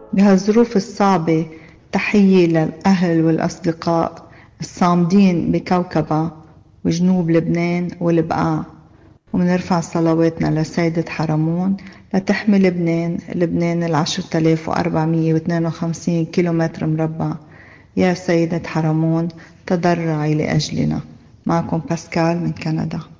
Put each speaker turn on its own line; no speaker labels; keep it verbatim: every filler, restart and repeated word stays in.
بهالظروف الصعبة تحية للأهل والأصدقاء الصامدين بكوكبة وجنوب لبنان والبقاع، ومنرفع صلواتنا لسيدة حرمون لتحمي لبنان لبنان العشرة آلاف وأربعمية واثنين وخمسين كيلومتر مربع. يا سيدة حرمون تضرعي لأجلنا. معكم باسكال من كندا.